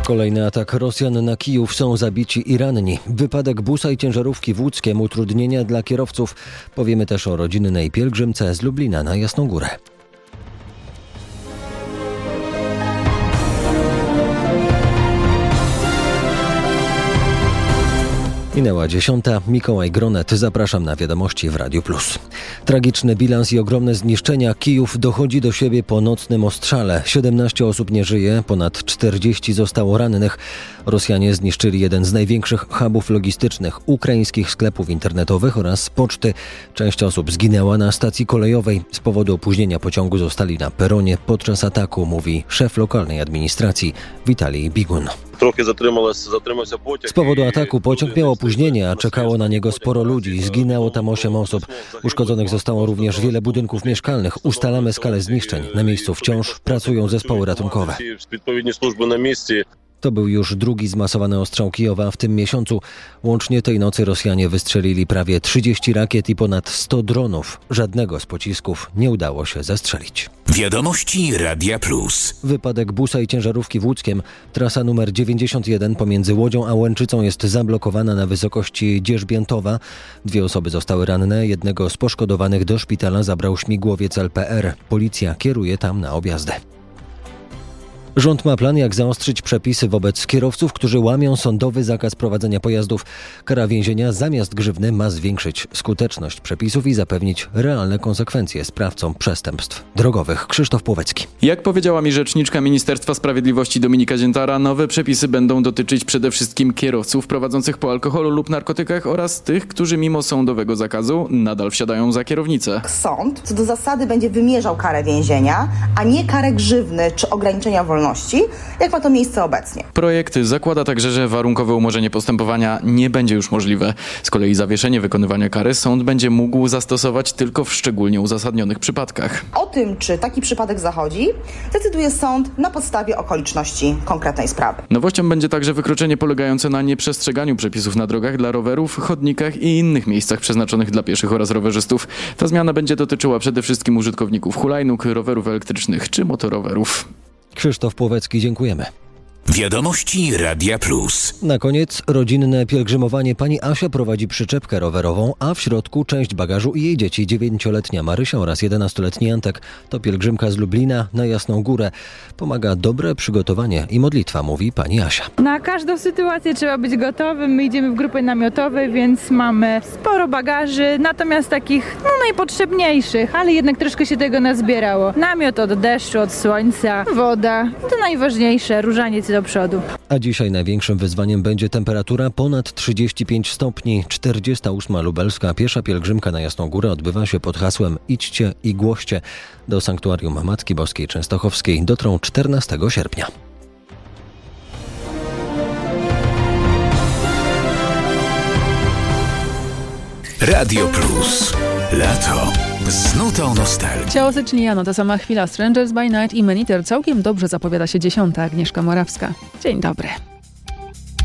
Kolejny atak Rosjan na Kijów, są zabici i ranni. Wypadek busa i ciężarówki w Łódzkiem, utrudnienia dla kierowców. Powiemy też o rodzinnej pielgrzymce z Lublina na Jasną Górę. Minęła 10. Mikołaj Gronet. Zapraszam na wiadomości w Radiu Plus. Tragiczny bilans i ogromne zniszczenia. Kijów dochodzi do siebie po nocnym ostrzale. 17 osób nie żyje, ponad 40 zostało rannych. Rosjanie zniszczyli jeden z największych hubów logistycznych, ukraińskich sklepów internetowych oraz poczty. Część osób zginęła na stacji kolejowej. Z powodu opóźnienia pociągu zostali na peronie podczas ataku, mówi szef lokalnej administracji Witalij Bigun. Z powodu ataku pociąg miał opóźnienie, a czekało na niego sporo ludzi. Zginęło tam 8 osób. Uszkodzonych zostało również wiele budynków mieszkalnych. Ustalamy skalę zniszczeń. Na miejscu wciąż pracują zespoły ratunkowe. To był już drugi zmasowany ostrzał Kijowa w tym miesiącu. Łącznie tej nocy Rosjanie wystrzelili prawie 30 rakiet i ponad 100 dronów. Żadnego z pocisków nie udało się zestrzelić. Wiadomości Radia Plus. Wypadek busa i ciężarówki w Łódzkiem. Trasa numer 91 pomiędzy Łodzią a Łęczycą jest zablokowana na wysokości Dzierzbiętowa. 2 osoby zostały ranne. Jednego z poszkodowanych do szpitala zabrał śmigłowiec LPR. Policja kieruje tam na objazdy. Rząd ma plan, jak zaostrzyć przepisy wobec kierowców, którzy łamią sądowy zakaz prowadzenia pojazdów. Kara więzienia zamiast grzywny ma zwiększyć skuteczność przepisów i zapewnić realne konsekwencje sprawcom przestępstw drogowych. Krzysztof Płowecki. Jak powiedziała mi rzeczniczka Ministerstwa Sprawiedliwości Dominika Ziętara, nowe przepisy będą dotyczyć przede wszystkim kierowców prowadzących po alkoholu lub narkotykach oraz tych, którzy mimo sądowego zakazu nadal wsiadają za kierownicę. Sąd co do zasady będzie wymierzał karę więzienia, a nie karę grzywny czy ograniczenia wolności, jak ma to miejsce obecnie. Projekt zakłada także, że warunkowe umorzenie postępowania nie będzie już możliwe. Z kolei zawieszenie wykonywania kary sąd będzie mógł zastosować tylko w szczególnie uzasadnionych przypadkach. O tym, czy taki przypadek zachodzi, decyduje sąd na podstawie okoliczności konkretnej sprawy. Nowością będzie także wykroczenie polegające na nieprzestrzeganiu przepisów na drogach dla rowerów, chodnikach i innych miejscach przeznaczonych dla pieszych oraz rowerzystów. Ta zmiana będzie dotyczyła przede wszystkim użytkowników hulajnóg, rowerów elektrycznych czy motorowerów. Krzysztof Płowecki, dziękujemy. Wiadomości Radia Plus. Na koniec rodzinne pielgrzymowanie. Pani Asia prowadzi przyczepkę rowerową, a w środku część bagażu i jej dzieci. 9-letnia Marysia oraz 11-letni Antek. To pielgrzymka z Lublina na Jasną Górę. Pomaga dobre przygotowanie i modlitwa, mówi pani Asia. Na każdą sytuację trzeba być gotowym. My idziemy w grupy namiotowej, więc mamy sporo bagaży, natomiast takich najpotrzebniejszych, ale jednak troszkę się tego nazbierało. Namiot od deszczu, od słońca, woda. To najważniejsze, różaniec do przodu. A dzisiaj największym wyzwaniem będzie temperatura ponad 35 stopni. 48. lubelska piesza pielgrzymka na Jasną Górę odbywa się pod hasłem Idźcie i głoście. Do sanktuarium Matki Boskiej Częstochowskiej dotrą 14 sierpnia. Radio Plus. Lato. Z nutą nostalgii. Ciało Sycyliano, ta sama chwila. Strangers by Night i Maniter. Całkiem dobrze zapowiada się 10. Agnieszka Morawska. Dzień dobry.